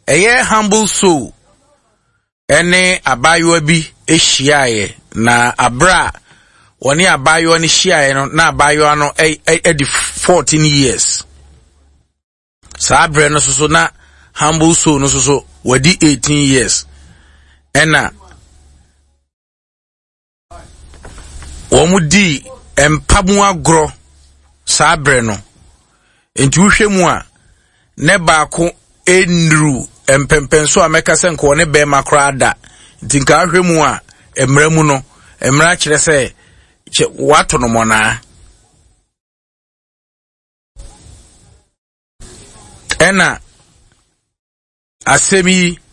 eye humble soul ene abayo bi ehyiaye na abra woni abayo ni hyiaye no na abayo no edi 14 years sabre no so na humble soul no so wadi 18 years ena womudi empamu agro sabre no enti wohwemu a ne baako enru empempenso ameka se nko ne be makra da enti nka ahwemu a emramu no emra kire se wato no mona ena asemi